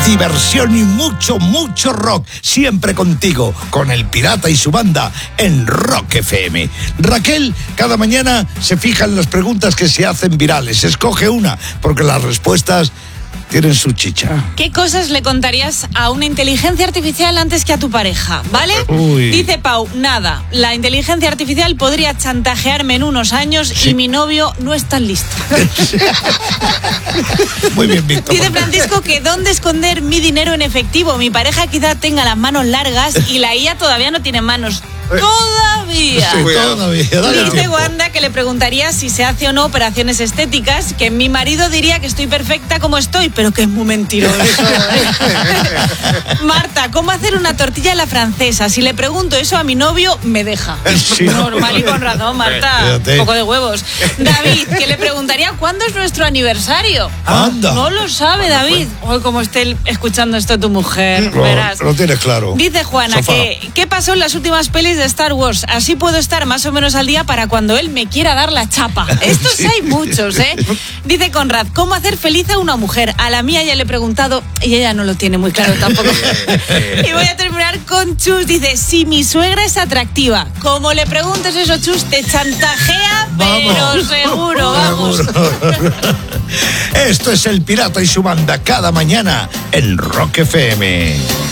diversión y mucho, mucho rock. Siempre contigo, con El Pirata y su banda en Rock FM. Raquel cada mañana se fija en las preguntas que se hacen virales. Escoge una, porque las respuestas tienen su chicha. ¿Qué cosas le contarías a una inteligencia artificial antes que a tu pareja? ¿Vale? Uy. Dice Pau, nada, la inteligencia artificial podría chantajearme en unos años y mi novio no es tan listo. Muy bien, Víctor. Dice Francisco que dónde esconder mi dinero en efectivo. Mi pareja quizá tenga las manos largas y la IA todavía no tiene manos. Todavía. Sí, todavía. Dale Dice tiempo. Wanda que le preguntaría si se hace o no operaciones estéticas, que mi marido diría que estoy perfecta como estoy, pero que es muy mentiroso. Marta, ¿cómo hacer una tortilla a la francesa? Si le pregunto eso a mi novio, me deja. Sí, ¿no? Normal y con razón, Marta. Fíjate. Un poco de huevos. David, que le preguntaría cuándo es nuestro aniversario. Anda. No lo sabe, David. Hoy como esté escuchando esto tu mujer, verás. Lo tienes claro. Dice Juana Sofá. que ¿qué pasó en las últimas pelis de Star Wars? Así puedo estar más o menos al día para cuando él me quiera dar la chapa. Estos Sí. hay muchos, ¿eh? Dice Conrad, ¿cómo hacer feliz a una mujer? A la mía ya le he preguntado y ella no lo tiene muy claro tampoco. Y voy a terminar con Chus. Dice, si mi suegra es atractiva, como le preguntes eso, Chus, te chantajea, pero Vamos. seguro, vamos. Seguro. Esto es El Pirata y su banda cada mañana en Rock FM.